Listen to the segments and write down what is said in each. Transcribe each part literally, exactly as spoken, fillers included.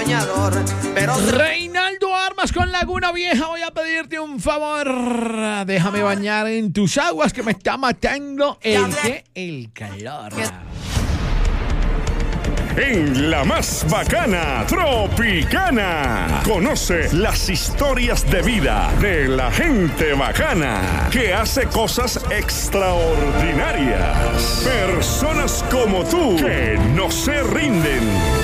soñador, pero... Reinaldo Armas con Laguna Vieja, voy a pedirte un favor. Déjame bañar en tus aguas que me está matando el que el calor. En la más bacana, Tropicana. Conoce las historias de vida de la gente bacana que hace cosas extraordinarias. Personas como tú que no se rinden.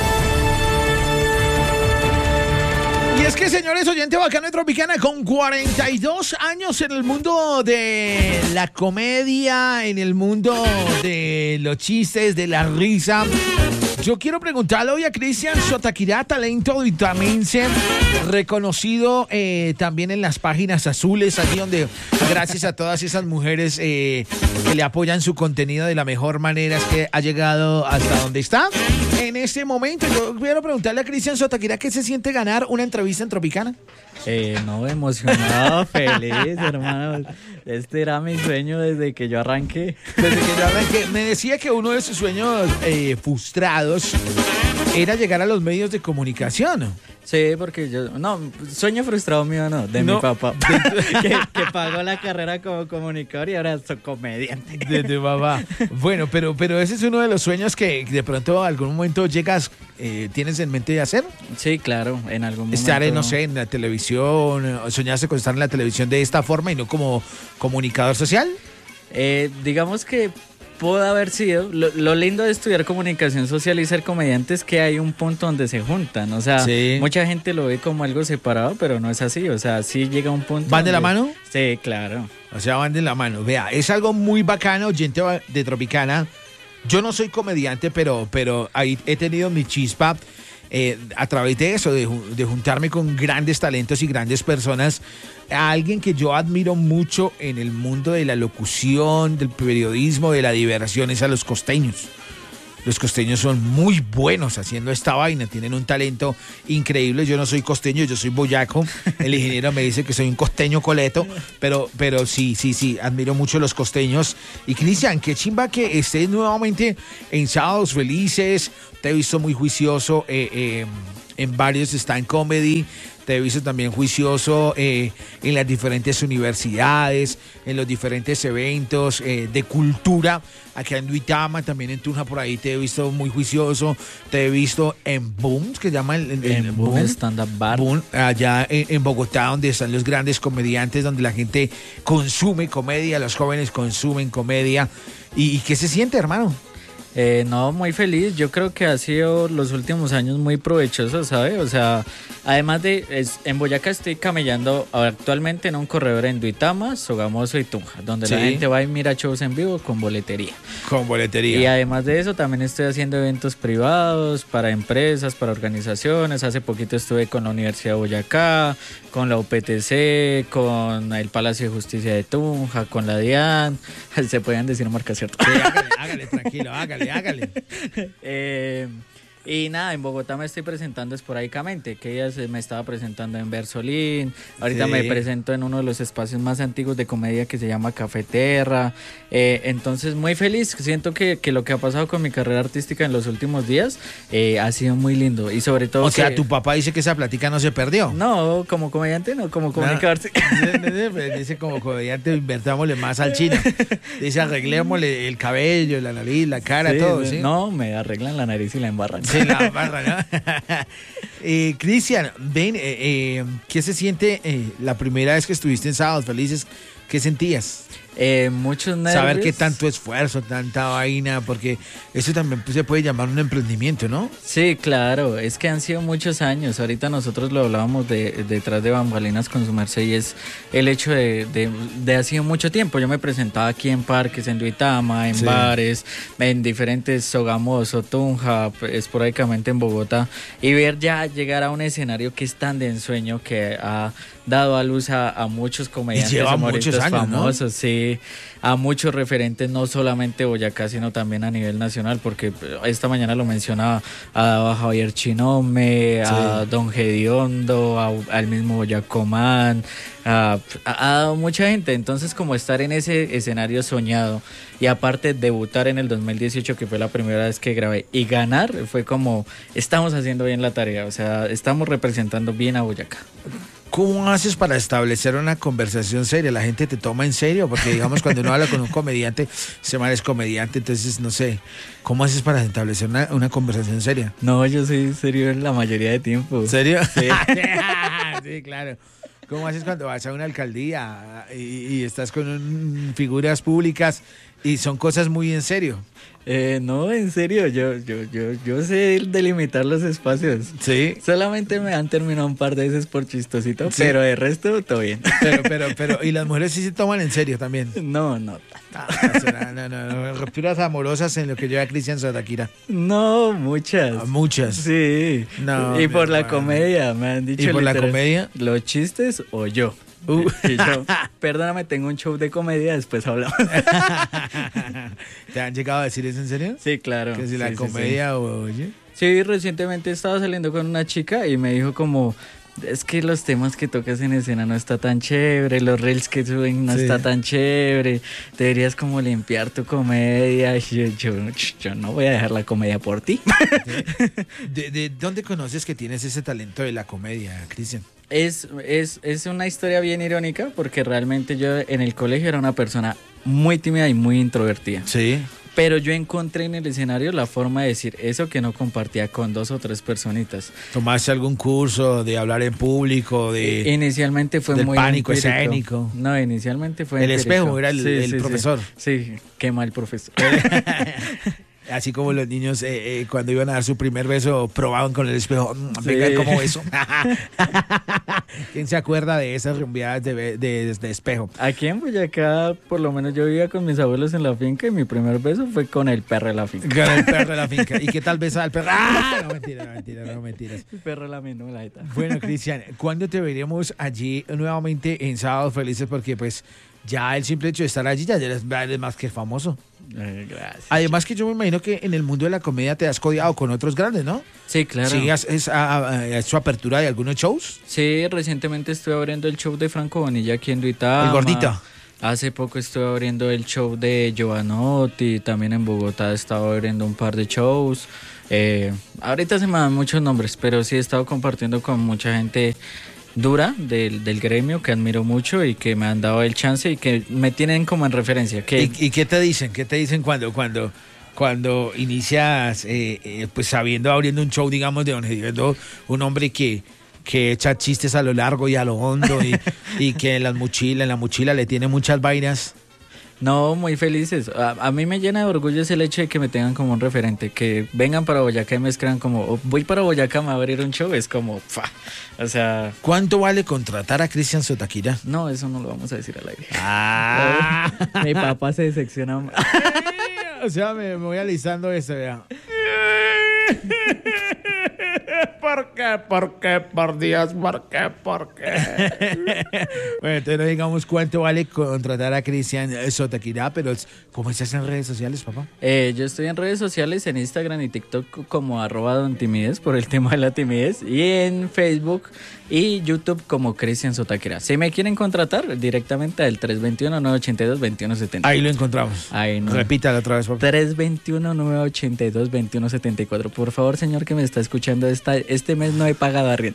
Y es que, señores oyentes, bacano y Tropicana, con cuarenta y dos años en el mundo de la comedia, en el mundo de los chistes, de la risa. Yo quiero preguntarle hoy a Cristian Sotaquirá, talento vitamense, reconocido eh, también en las páginas azules, allí donde, gracias a todas esas mujeres eh, que le apoyan su contenido de la mejor manera, es que ha llegado hasta donde está. En este momento, yo quiero preguntarle a Cristian Sotaquirá, ¿qué se siente ganar una entrevista en Tropicana? Eh, no, emocionado, feliz, hermano. Este era mi sueño desde que yo arranqué. Desde que yo arranqué. Me decía que uno de sus sueños eh, frustrados era llegar a los medios de comunicación. Sí, porque yo... No, sueño frustrado mío no, de no. mi papá. que, que pagó la carrera como comunicador y ahora soy comediante. De tu papá. Bueno, pero, pero ese es uno de los sueños que de pronto algún momento llegas, eh, ¿tienes en mente de hacer? Sí, claro, en algún momento. Estar, en, no sé, en la televisión, soñaste con estar en la televisión de esta forma y no como comunicador social. Eh, digamos que pudo haber sido. Lo, lo lindo de estudiar comunicación social y ser comediante es que hay un punto donde se juntan. O sea, sí. Mucha gente lo ve como algo separado, pero no es así. O sea, sí llega un punto. ¿Van donde... de la mano? Sí, claro. O sea, van de la mano. Vea, es algo muy bacano, oyente de Tropicana. Yo no soy comediante, pero, pero ahí he tenido mi chispa. Eh, a través de eso, de, de juntarme con grandes talentos y grandes personas, a alguien que yo admiro mucho en el mundo de la locución, del periodismo, de la diversión, es a los costeños. Los costeños son muy buenos haciendo esta vaina, tienen un talento increíble. Yo no soy costeño, yo soy boyaco. El ingeniero me dice que soy un costeño coleto, pero, pero sí, sí, sí, admiro mucho a los costeños. Y Cristian, qué chimba que estés nuevamente en Sábados Felices. Te he visto muy juicioso eh, eh, en varios stand comedy. Te he visto también juicioso eh, en las diferentes universidades, en los diferentes eventos eh, de cultura. Aquí en Duitama, también en Tunja, por ahí te he visto muy juicioso. Te he visto en Boom, que se llama el, el, en Boom, Boom Stand Up Bar. Boom, allá en, en Bogotá, donde están los grandes comediantes, donde la gente consume comedia, los jóvenes consumen comedia. ¿Y, y qué se siente, hermano? Eh, no, muy feliz. Yo creo que ha sido los últimos años muy provechosos, ¿sabes? O sea, además de... Es, en Boyacá estoy camellando actualmente en un corredor en Duitama, Sogamoso y Tunja, donde sí. La gente va y mira shows en vivo con boletería. Con boletería. Y además de eso, también estoy haciendo eventos privados para empresas, para organizaciones. Hace poquito estuve con la Universidad de Boyacá, con la U P T C, con el Palacio de Justicia de Tunja, con la DIAN. Se podían decir marca, ¿cierto? Sí, hágale, hágale, tranquilo, hágale. Hágale. eh, y nada, en Bogotá me estoy presentando esporádicamente, que ella se me estaba presentando en Versolín, ahorita sí. Me presento en uno de los espacios más antiguos de comedia que se llama Cafeterra, eh, entonces muy feliz, siento que, que lo que ha pasado con mi carrera artística en los últimos días eh, ha sido muy lindo y sobre todo... O sea, que, tu papá dice que esa plática no se perdió. No, como comediante no, como comunicador. No. Dice como comediante invertámosle más al chino, dice arreglémosle el cabello, la nariz, la cara, sí, todo, ¿sí? No, me arreglan la nariz y la embarran. Sí, la barra, ¿no? eh, Cristian, ven, eh, eh, ¿qué se siente eh, la primera vez que estuviste en Sábados Felices? ¿Qué sentías? Eh, muchos nervios. Saber qué tanto esfuerzo, tanta vaina, porque eso también pues, se puede llamar un emprendimiento, ¿no? Sí, claro, es que han sido muchos años. Ahorita nosotros lo hablábamos de, detrás de bambalinas con su merced y es el hecho de, de, de ha sido mucho tiempo. Yo me presentaba aquí en parques, en Duitama, en sí. bares, en diferentes Sogamoso, Tunja, esporádicamente en Bogotá y ver ya llegar a un escenario que es tan de ensueño que ha dado a luz a, a muchos comediantes y lleva muchos años, famosos, ¿no? Sí. conocí a muchos referentes, no solamente Boyacá, sino también a nivel nacional, porque esta mañana lo mencionaba a Javier Chinome, sí. a Don Gediondo, a, al mismo Boyacomán, a, a, a mucha gente. Entonces, como estar en ese escenario soñado y aparte debutar en el dos mil dieciocho, que fue la primera vez que grabé, y ganar, fue como, estamos haciendo bien la tarea, o sea, estamos representando bien a Boyacá. ¿Cómo haces para establecer una conversación seria? ¿La gente te toma en serio? Porque digamos, cuando uno habla con un comediante, se mal es comediante, entonces no sé, ¿cómo haces para establecer una, una conversación seria? No, yo soy serio la mayoría de tiempo. ¿Serio? Sí, sí, claro. ¿Cómo haces cuando vas a una alcaldía y, y estás con un, figuras públicas y son cosas muy en serio? Eh, no, en serio, yo, yo, yo, yo sé delimitar los espacios. Sí. Solamente me han terminado un par de veces por chistosito, sí. Pero de resto todo bien. Pero, pero, pero, ¿y las mujeres sí se toman en serio también? No, no. No, no, no, no. Rupturas amorosas en lo que lleva Cristian Sotaquira. No, muchas. Muchas. Sí. No, y por la comedia, me han dicho. ¿Y por literal, la comedia? Los chistes o yo. Uh. Y yo, perdóname, tengo un show de comedia, después hablamos. ¿Te han llegado a decir eso en serio? Sí, claro. Que si sí, la sí, comedia sí. o oye. Sí, recientemente estaba saliendo con una chica y me dijo como, es que los temas que tocas en escena no está tan chévere, los reels que suben no sí. está tan chévere, deberías como limpiar tu comedia. Y yo, yo, yo no voy a dejar la comedia por ti. ¿De, de, de dónde conoces que tienes ese talento de la comedia, Cristian? Es, es, es una historia bien irónica porque realmente yo en el colegio era una persona muy tímida y muy introvertida. Sí. Pero yo encontré en el escenario la forma de decir eso que no compartía con dos o tres personitas. ¿Tomaste algún curso de hablar en público? De, inicialmente fue del muy pánico empírico. escénico. No, inicialmente fue el empírico. espejo era el, sí, el sí, profesor. Sí, sí, qué mal profesor. Así como los niños eh, eh, cuando iban a dar su primer beso probaban con el espejo. Venga, sí. ¿Cómo beso? ¿Quién se acuerda de esas rumbeadas de, de, de, de espejo? Aquí en Boyacá, por lo menos yo vivía con mis abuelos en la finca y mi primer beso fue con el perro de la finca. Con el perro de la finca. ¿Y qué tal besaba al perro? ¡Ah! No, mentira, no, mentira, no, mentiras. El perro la misma, la neta. Bueno, Cristian, ¿cuándo te veremos allí nuevamente en Sábados Felices? Porque pues ya el simple hecho de estar allí ya eres, eres más que famoso. Eh, gracias. Además que yo me imagino que en el mundo de la comedia te has codiado con otros grandes, ¿no? Sí, claro. ¿Sí has, has, has hecho apertura de algunos shows? Sí, recientemente estuve abriendo el show de Franco Bonilla aquí en Duitama. El gordito. Hace poco estuve abriendo el show de Giovanotti, también en Bogotá he estado abriendo un par de shows. Eh, ahorita se me dan muchos nombres, pero sí he estado compartiendo con mucha gente dura del, del gremio que admiro mucho y que me han dado el chance y que me tienen como en referencia. Que... ¿Y, ¿Y qué te dicen? ¿Qué te dicen cuando, cuando, cuando inicias, eh, eh, pues sabiendo, abriendo un show, digamos, de Don Gediondo, un hombre que, que echa chistes a lo largo y a lo hondo y, y que en, las mochilas, en la mochila le tiene muchas vainas? No, muy felices. A, a mí me llena de orgullo es el hecho de que me tengan como un referente, que vengan para Boyacá y me escriban como, oh, voy para Boyacá, me va a abrir un show, es como, fa. O sea... ¿Cuánto vale contratar a Cristian Sotaquira? No, eso no lo vamos a decir al aire. Ah. Mi papá se decepciona. O sea, me, me voy alisando eso, vea. ¿Por qué? ¿Por qué? Por Dios, ¿por qué? ¿Por qué? Bueno, entonces no digamos cuánto vale contratar a Cristian Sotaquira, pero ¿cómo estás en redes sociales, papá? Eh, yo estoy en redes sociales, en Instagram y TikTok como arroba don timidez por el tema de la timidez, y en Facebook y YouTube como Cristian Sotaquira. Si me quieren contratar, directamente al tres dos uno, nueve ocho dos, dos uno siete cuatro. Ahí lo encontramos. Ahí no. Repítalo otra vez, papá. tres dos uno, nueve ocho dos, dos uno siete cuatro. Por favor, señor que me está escuchando, esta, este mes no he pagado arriendo.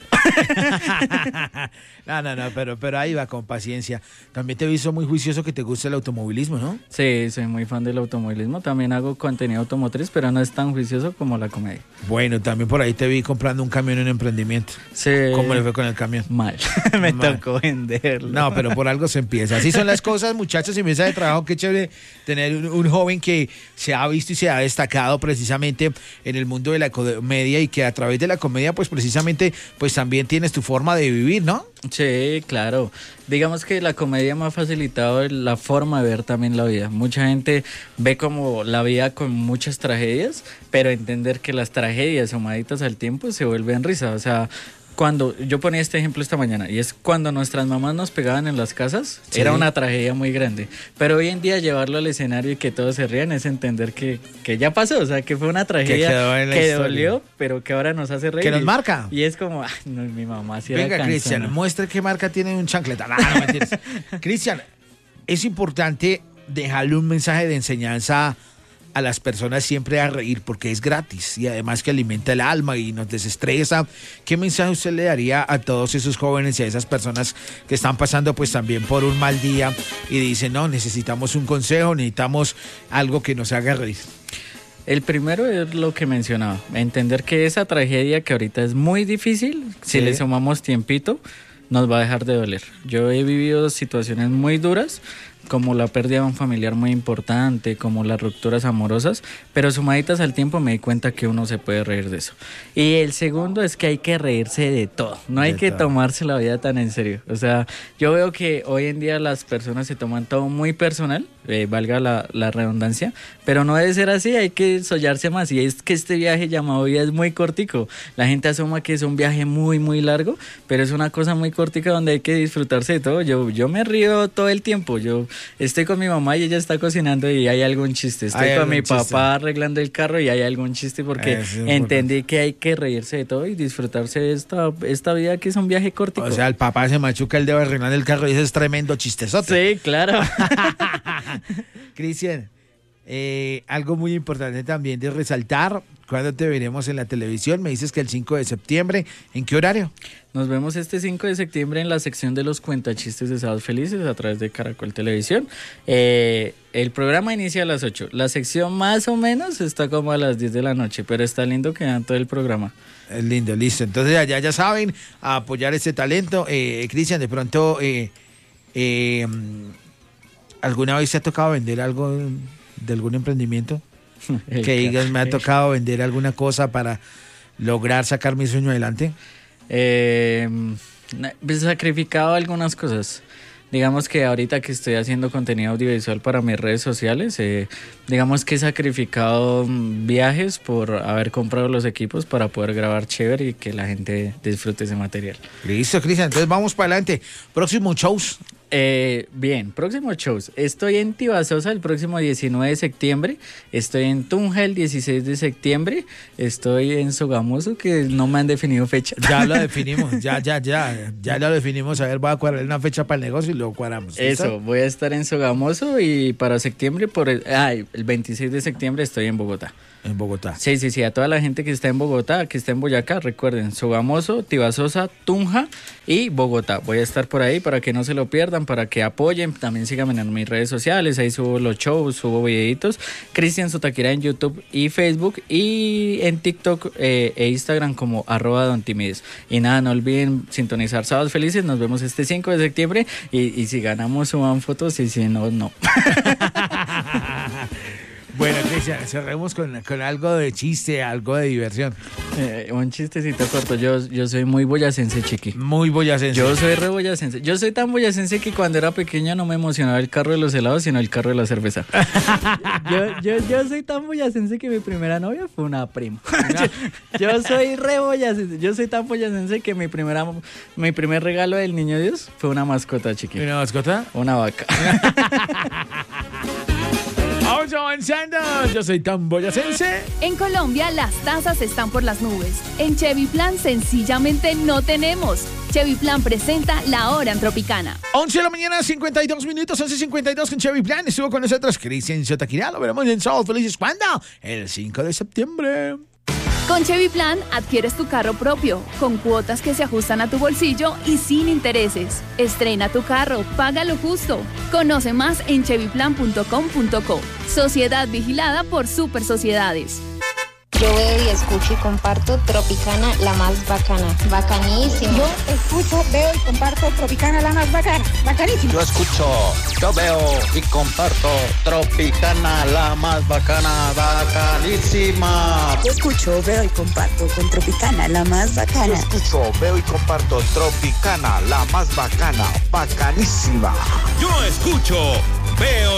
No, no, no, pero, pero ahí va con paciencia. También te he visto muy juicioso que te gusta el automovilismo, ¿no? Sí, soy muy fan del automovilismo. También hago contenido automotriz, pero no es tan juicioso como la comedia. Bueno, también por ahí te vi comprando un camión en emprendimiento. Sí. ¿Cómo le fue con el camión? Mal. Me Mal. tocó venderlo. No, pero por algo se empieza. Así son las cosas, muchachos, y mesa de trabajo. Qué chévere tener un, un joven que se ha visto y se ha destacado precisamente en el mundo de la comedia y que a través de la comedia, pues precisamente, pues también tienes tu forma de vivir, ¿no? Sí, claro. Digamos que la comedia me ha facilitado la forma de ver también la vida. Mucha gente ve como la vida con muchas tragedias, pero entender que las tragedias sumaditas al tiempo se vuelven risa. O sea, cuando yo ponía este ejemplo esta mañana, y es cuando nuestras mamás nos pegaban en las casas, sí. Era una tragedia muy grande. Pero hoy en día llevarlo al escenario y que todos se rían es entender que, que ya pasó, o sea, que fue una tragedia que, que dolió, pero que ahora nos hace reír. Que nos marca. Y es como, ah, no, mi mamá sí era Venga, cansona. Cristian, muestre qué marca tiene un chancleta. No, no mentiras. Cristian, es importante dejarle un mensaje de enseñanza a las personas siempre a reír porque es gratis y además que alimenta el alma y nos desestresa. ¿Qué mensaje usted le daría a todos esos jóvenes y a esas personas que están pasando pues también por un mal día y dicen, no, necesitamos un consejo, necesitamos algo que nos haga reír? El primero es lo que mencionaba, entender que esa tragedia que ahorita es muy difícil, si sí. le sumamos tiempito, nos va a dejar de doler. Yo he vivido situaciones muy duras, como la pérdida de un familiar muy importante, como las rupturas amorosas, pero sumaditas al tiempo me di cuenta que uno se puede reír de eso. Y el segundo es que hay que reírse de todo, no hay de que todo. Tomarse la vida tan en serio. O sea, yo veo que hoy en día las personas se toman todo muy personal, eh, valga la, la redundancia, pero no debe ser así, hay que sollarse más. Y es que este viaje llamado vida es muy cortico. La gente asuma que es un viaje muy, muy largo, pero es una cosa muy cortica donde hay que disfrutarse de todo. Yo, yo me río todo el tiempo, yo estoy con mi mamá y ella está cocinando y hay algún chiste. Estoy con mi papá chiste. arreglando el carro y hay algún chiste porque entendí que hay que reírse de todo y disfrutarse de esta, esta vida que es un viaje cortico. O sea, el papá se machuca el dedo arreglando el carro y ese es tremendo chistezote. Sí, claro. Cristian, eh, algo muy importante también de resaltar, ¿cuándo te veremos en la televisión? Me dices que el cinco de septiembre, ¿en qué horario? Nos vemos este cinco de septiembre en la sección de los cuentachistes de Sábados Felices a través de Caracol Televisión. Eh, el programa inicia a las ocho. La sección más o menos está como a las diez de la noche, pero está lindo que dan todo el programa. Es lindo, listo. Entonces allá ya saben, a apoyar este talento. Eh, Cristian, de pronto, eh, eh, ¿alguna vez te ha tocado vender algo de algún emprendimiento? Que digas, me ha tocado vender alguna cosa para lograr sacar mi sueño adelante. Eh, he sacrificado algunas cosas. Digamos que ahorita que estoy haciendo contenido audiovisual para mis redes sociales, eh, digamos que he sacrificado viajes por haber comprado los equipos para poder grabar chévere y que la gente disfrute ese material. Listo, Cristian, entonces vamos para adelante. Próximos shows. Eh, bien, próximos shows. Estoy en Tibasosa el próximo diecinueve de septiembre. Estoy en Tunja el dieciséis de septiembre. Estoy en Sogamoso, que no me han definido fecha. Ya lo definimos, ya, ya, ya. Ya lo definimos. A ver, voy a cuadrar una fecha para el negocio y luego cuadramos. ¿Listo? Eso, voy a estar en Sogamoso y para septiembre, por el, ah, el veintiséis de septiembre estoy en Bogotá. En Bogotá. Sí, sí, sí. A toda la gente que está en Bogotá, que está en Boyacá, recuerden, Sogamoso, Tibasosa, Tunja y Bogotá. Voy a estar por ahí para que no se lo pierdan, para que apoyen. También síganme en mis redes sociales. Ahí subo los shows, subo videitos. Cristian Sotaquira en YouTube y Facebook. Y en TikTok eh, e Instagram como arroba Don Timides. Y nada, no olviden sintonizar Sábados Felices. Nos vemos este cinco de septiembre. Y, y si ganamos, suban fotos. Y si no, no. Bueno, Cristian, cerremos con, con algo de chiste, algo de diversión. Eh, un chistecito corto. Yo, yo soy muy boyacense, chiqui. Muy boyacense. Yo soy re boyacense. Yo soy tan boyacense que cuando era pequeño no me emocionaba el carro de los helados, sino el carro de la cerveza. yo, yo, yo soy tan boyacense que mi primera novia fue una prima. yo, yo soy re boyacense. Yo soy tan boyacense que mi, primera, mi primer regalo del niño Dios fue una mascota, chiqui. ¿Una mascota? Una vaca. Vamos avanzando, yo soy tan boyacense. En Colombia las tasas están por las nubes. En Chevy Plan sencillamente no tenemos. Chevy Plan presenta La Hora en Tropicana. once de la mañana, cincuenta y dos minutos, once cincuenta y dos con Chevy Plan. Estuvo con nosotros Cristian Sotaquira. Lo veremos en Sábados Felices. ¿Cuándo? El cinco de septiembre. Con Chevy Plan adquieres tu carro propio, con cuotas que se ajustan a tu bolsillo y sin intereses. Estrena tu carro, paga lo justo. Conoce más en chevy plan punto com punto co. Sociedad vigilada por Super Sociedades. Yo veo y escucho y comparto Tropicana, la más bacana. Bacanísimo. Yo escucho, veo y comparto Tropicana, la más bacana. Bacanísimo. Yo escucho, yo veo y comparto Tropicana, la más bacana. Bacanísima. Yo escucho, veo y comparto con Tropicana, la más bacana. Yo escucho, veo y comparto Tropicana, la más bacana. Bacanísima. Yo escucho, veo